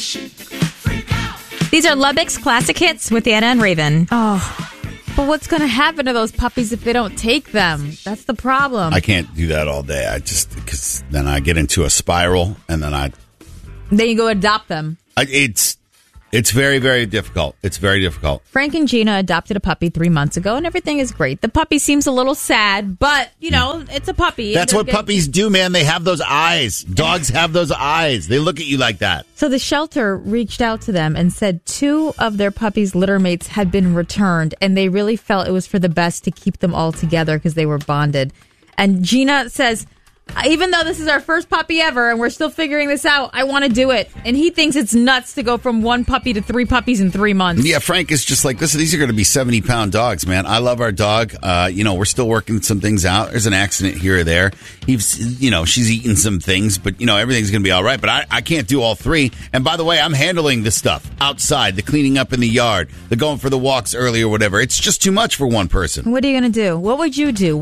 These are Lubbock's classic hits with Anna and Raven. Oh, but what's going to happen to those puppies if they don't take them? That's the problem. I can't do that all day. Because then I get into a spiral, and then Then you go adopt them. It's very, very difficult. It's very difficult. Frank and Gina adopted a puppy 3 months ago, and everything is great. The puppy seems a little sad, but, it's a puppy. That's what puppies do, man. They have those eyes. Dogs have those eyes. They look at you like that. So the shelter reached out to them and said 2 of their puppies' litter mates had been returned, and they really felt it was for the best to keep them all together because they were bonded. And Gina says, even though this is our first puppy ever and we're still figuring this out, I want to do it. And he thinks it's nuts to go from 1 puppy to 3 puppies in 3 months. Yeah, Frank is just like, listen, these are going to be 70-pound dogs, man. I love our dog. We're still working some things out. There's an accident here or there. She's eaten some things, but, everything's going to be all right. But I can't do all 3. And by the way, I'm handling the stuff outside, the cleaning up in the yard, the going for the walks early or whatever. It's just too much for one person. What are you going to do? What would you do?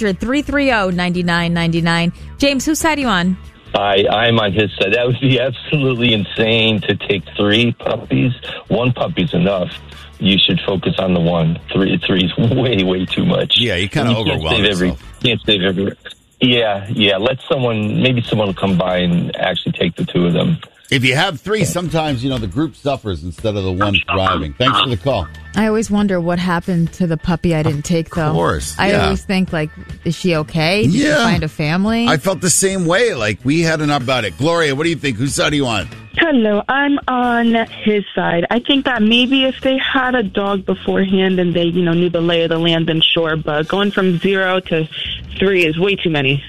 1-800-330-9999. James, whose side are you on? I'm on his side. That would be absolutely insane to take 3 puppies. 1 puppy's enough. You should focus on the 1. 3 is way, way too much. Yeah, you kind of overwhelm yourself. Can't save every. Yeah. Let maybe someone will come by and actually take the 2 of them. If you have 3, sometimes, the group suffers instead of the one thriving. Thanks for the call. I always wonder what happened to the puppy I didn't take, though. Of course. I always think, is she okay? Did she find a family? I felt the same way. We had enough about it. Gloria, what do you think? Whose side are you on? Hello, I'm on his side. I think that maybe if they had a dog beforehand and they, knew the lay of the land, then sure. But going from 0 to 3 is way too many.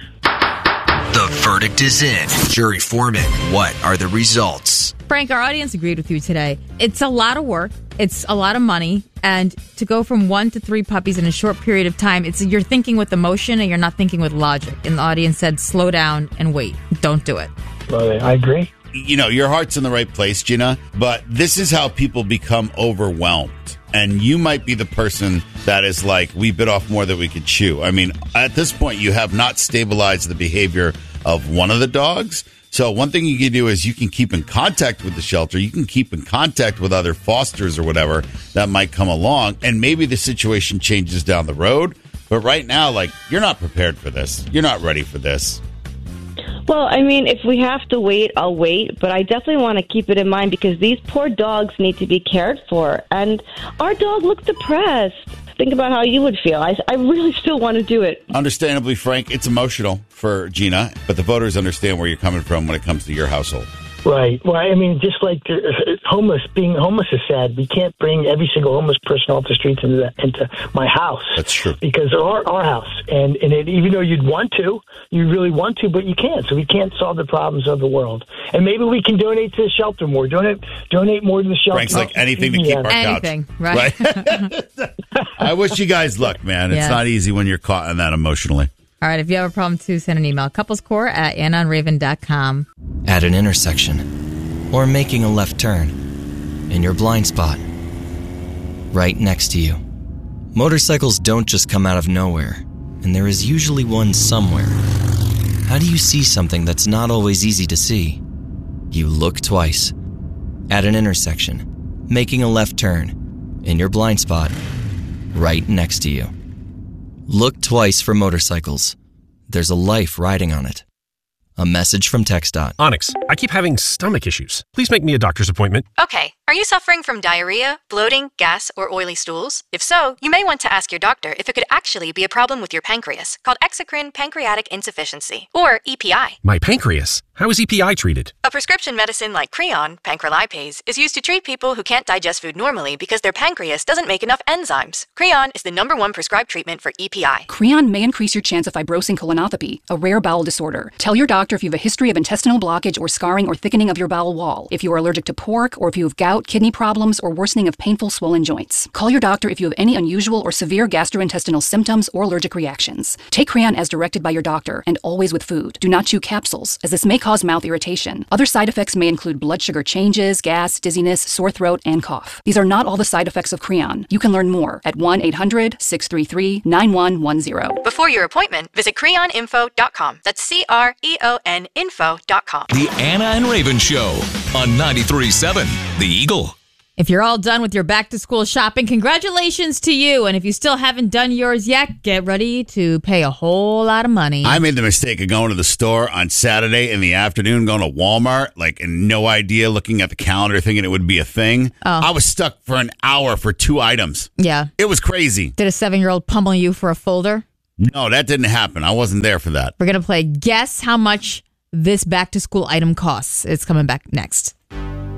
The verdict is in. Jury foreman, what are the results? Frank, our audience agreed with you today. It's a lot of work. It's a lot of money. And to go from 1 to 3 puppies in a short period of time, you're thinking with emotion and you're not thinking with logic. And the audience said, slow down and wait. Don't do it. Well, I agree. Your heart's in the right place, Gina, but this is how people become overwhelmed. And you might be the person that is like, we bit off more than we could chew. I mean, at this point, you have not stabilized the behavior of one of the dogs. So one thing you can do is you can keep in contact with the shelter. You can keep in contact with other fosters or whatever that might come along. And maybe the situation changes down the road. But right now, you're not prepared for this. You're not ready for this. Well, I mean, if we have to wait, I'll wait. But I definitely want to keep it in mind because these poor dogs need to be cared for. And our dog looked depressed. Think about how you would feel. I really still want to do it. Understandably, Frank, it's emotional for Gina, but the voters understand where you're coming from when it comes to your household. Right. Well, I mean, just like being homeless is sad. We can't bring every single homeless person off the streets into my house. That's true. Because they're our house. And even though you really want to, but you can't. So we can't solve the problems of the world. And maybe we can donate to the shelter more. Donate more to the shelter. Frank's like anything to keep our anything, couch. Right? I wish you guys luck, man. It's not easy when you're caught in that emotionally. All right, if you have a problem, too, send an email. couplescore@AnnaandRaven.com. At an intersection, or making a left turn, in your blind spot, right next to you. Motorcycles don't just come out of nowhere, and there is usually one somewhere. How do you see something that's not always easy to see? You look twice. At an intersection, making a left turn, in your blind spot, right next to you. Look twice for motorcycles. There's a life riding on it. A message from TxDOT. Onyx, I keep having stomach issues. Please make me a doctor's appointment. Okay. Are you suffering from diarrhea, bloating, gas, or oily stools? If so, you may want to ask your doctor if it could actually be a problem with your pancreas, called exocrine pancreatic insufficiency, or EPI. My pancreas? How is EPI treated? A prescription medicine like Creon, pancrelipase, is used to treat people who can't digest food normally because their pancreas doesn't make enough enzymes. Creon is the #1 prescribed treatment for EPI. Creon may increase your chance of fibrosing colonopathy, a rare bowel disorder. Tell your doctor if you have a history of intestinal blockage or scarring or thickening of your bowel wall, if you are allergic to pork, or if you have gout gout, kidney problems, or worsening of painful swollen joints. Call your doctor if you have any unusual or severe gastrointestinal symptoms or allergic reactions. Take Creon as directed by your doctor and always with food. Do not chew capsules, as this may cause mouth irritation. Other side effects may include blood sugar changes, gas, dizziness, sore throat, and cough. These are not all the side effects of Creon. You can learn more at 1-800-633-9110. Before your appointment, visit creoninfo.com. That's CREON info.com. The Anna and Raven Show on 93.7 The Eagle. If you're all done with your back-to-school shopping, congratulations to you. And if you still haven't done yours yet, get ready to pay a whole lot of money. I made the mistake of going to the store on Saturday in the afternoon, going to Walmart, and no idea, looking at the calendar, thinking it would be a thing. Oh. I was stuck for an hour for 2 items. Yeah. It was crazy. Did a 7-year-old pummel you for a folder? No, that didn't happen. I wasn't there for that. We're going to play Guess How Much This Back-to-School Item Costs. It's coming back next.